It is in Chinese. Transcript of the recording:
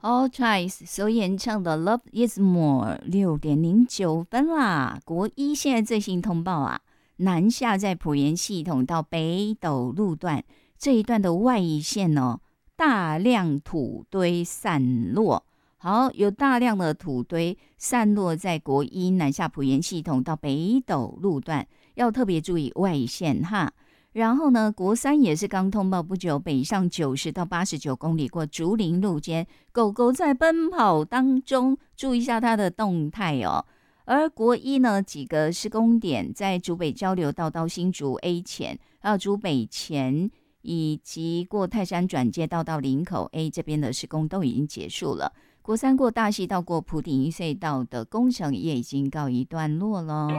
All Twice 所演唱的《Love Is More》6.09分啦。国一现在最新通报啊，南下在埔盐系统到北斗路段这一段的外线哦，大量土堆散落。好，有大量的土堆散落在国一南下埔盐系统到北斗路段，要特别注意外线哈。然后呢，国三也是刚通报不久，北上90到89公里过竹林路间，狗狗在奔跑当中，注意一下它的动态哦。而国一呢，几个施工点在竹北交流道到新竹 A 前，还有竹北前，以及过泰山转接道到林口 A 这边的施工都已经结束了。国三过大溪道过埔顶隧道的工程也已经告一段落了。